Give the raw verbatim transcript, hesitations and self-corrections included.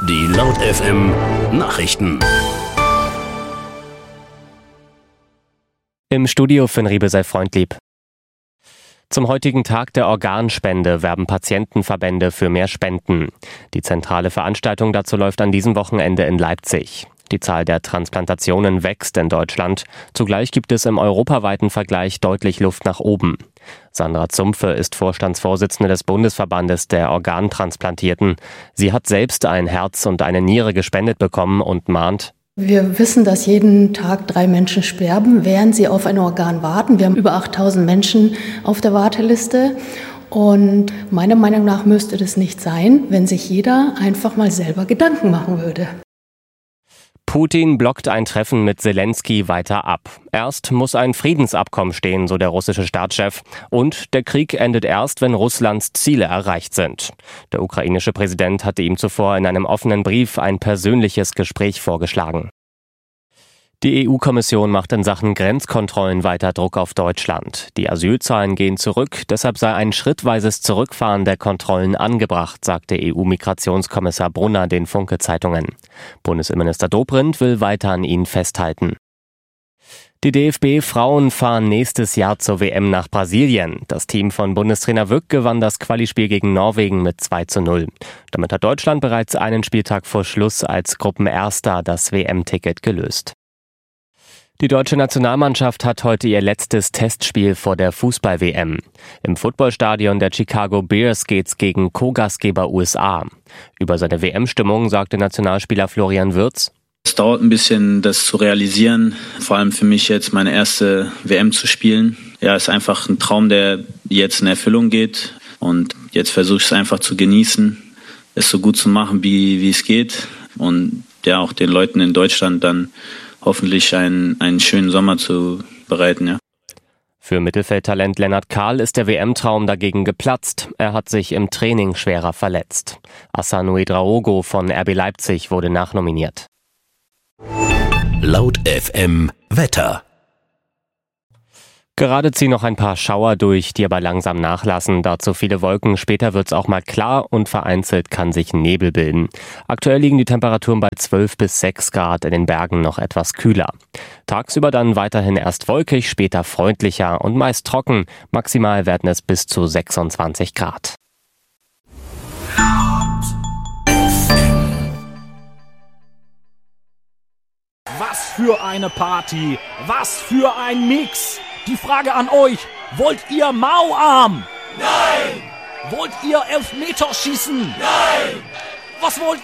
Die Laut F M Nachrichten. Im Studio Finn Riebe sei freundlieb. Zum heutigen Tag der Organspende werben Patientenverbände für mehr Spenden. Die zentrale Veranstaltung dazu läuft an diesem Wochenende in Leipzig. Die Zahl der Transplantationen wächst in Deutschland. Zugleich gibt es im europaweiten Vergleich deutlich Luft nach oben. Sandra Zumpfe ist Vorstandsvorsitzende des Bundesverbandes der Organtransplantierten. Sie hat selbst ein Herz und eine Niere gespendet bekommen und mahnt: Wir wissen, dass jeden Tag drei Menschen sterben, während sie auf ein Organ warten. Wir haben über achttausend Menschen auf der Warteliste. Und meiner Meinung nach müsste das nicht sein, wenn sich jeder einfach mal selber Gedanken machen würde. Putin blockt ein Treffen mit Zelensky weiter ab. Erst muss ein Friedensabkommen stehen, so der russische Staatschef. Und der Krieg endet erst, wenn Russlands Ziele erreicht sind. Der ukrainische Präsident hatte ihm zuvor in einem offenen Brief ein persönliches Gespräch vorgeschlagen. Die E U-Kommission macht in Sachen Grenzkontrollen weiter Druck auf Deutschland. Die Asylzahlen gehen zurück, deshalb sei ein schrittweises Zurückfahren der Kontrollen angebracht, sagte E U-Migrationskommissar Brunner den Funke-Zeitungen. Bundesinnenminister Dobrindt will weiter an ihnen festhalten. Die D F B-Frauen fahren nächstes Jahr zur W M nach Brasilien. Das Team von Bundestrainer Wück gewann das Quali-Spiel gegen Norwegen mit zwei zu null. Damit hat Deutschland bereits einen Spieltag vor Schluss als Gruppenerster das W M-Ticket gelöst. Die deutsche Nationalmannschaft hat heute ihr letztes Testspiel vor der Fußball-W M. Im Footballstadion der Chicago Bears geht's gegen Co-Gastgeber U S A. Über seine W M-Stimmung sagte Nationalspieler Florian Wirtz: Es dauert ein bisschen, das zu realisieren. Vor allem für mich jetzt meine erste W M zu spielen. Ja, ist einfach ein Traum, der jetzt in Erfüllung geht. Und jetzt versuche ich es einfach zu genießen, es so gut zu machen, wie, wie es geht. Und ja, auch den Leuten in Deutschland dann hoffentlich einen, einen schönen Sommer zu bereiten, ja. Für Mittelfeldtalent Lennart Kahl ist der W M-Traum dagegen geplatzt. Er hat sich im Training schwerer verletzt. Hassan Ouedraogo von R B Leipzig wurde nachnominiert. Laut F M Wetter. Gerade ziehen noch ein paar Schauer durch, die aber langsam nachlassen. Dazu viele Wolken. Später wird's auch mal klar und vereinzelt kann sich Nebel bilden. Aktuell liegen die Temperaturen bei zwölf bis sechs Grad, in den Bergen noch etwas kühler. Tagsüber dann weiterhin erst wolkig, später freundlicher und meist trocken. Maximal werden es bis zu sechsundzwanzig Grad. Was für eine Party! Was für ein Mix! Die Frage an euch, wollt ihr Mauarm? Nein! Wollt ihr Elfmeterschießen? Nein! Was wollt ihr?